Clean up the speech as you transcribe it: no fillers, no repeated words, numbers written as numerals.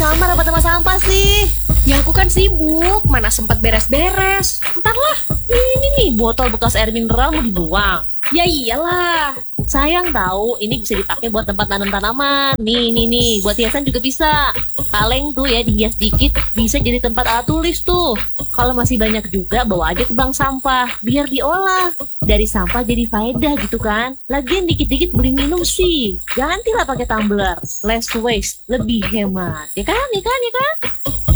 Mama rapat sama sampah sih? Ya aku kan sibuk, mana sempat beres-beres. Entarlah. Ini nih botol bekas air mineral mau dibuang. Ya iyalah. Sayang tahu, ini bisa dipakai buat tempat tanam tanaman. Nih, buat hiasan juga bisa. Kaleng tuh ya dihias dikit, bisa jadi tempat alat tulis tuh. Kalau masih banyak juga, bawa aja ke bank sampah, biar diolah. Dari sampah jadi faedah gitu kan. Lagian dikit-dikit beli minum sih. Gantilah pakai tumbler, less waste, lebih hemat. Ya kan?